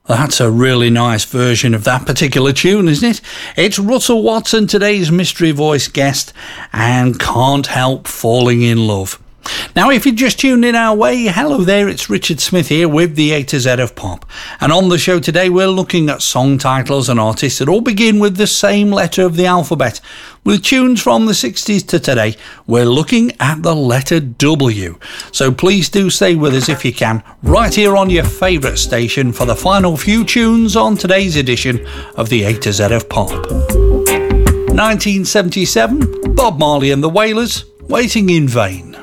That's a really nice version of that particular tune, isn't it? It's Russell Watson, today's Mystery Voice guest, and Can't Help Falling in Love. Now, if you just tuned in our way, hello there, it's Richard Smith here with the A to Z of Pop. And on the show today, we're looking at song titles and artists that all begin with the same letter of the alphabet. With tunes from the 60s to today, we're looking at the letter W. So please do stay with us if you can, right here on your favourite station for the final few tunes on today's edition of the A to Z of Pop. 1977, Bob Marley and the Wailers, Waiting in Vain.